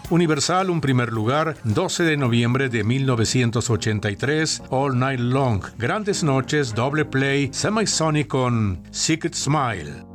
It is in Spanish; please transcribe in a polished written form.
Universal, un primer lugar, 12 de noviembre de 1983, All Night Long, Grandes Noches, doble play, Semisonic con Secret Smile.